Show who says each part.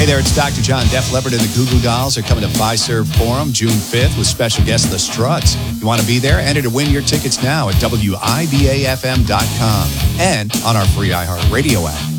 Speaker 1: Hey there, it's Dr. John. Def Leppard and the Goo Goo Dolls are coming to Fiserv Forum June 5th with special guest The Struts. You want to be there? Enter to win your tickets now at WIBAFM.com and on our free iHeartRadio app.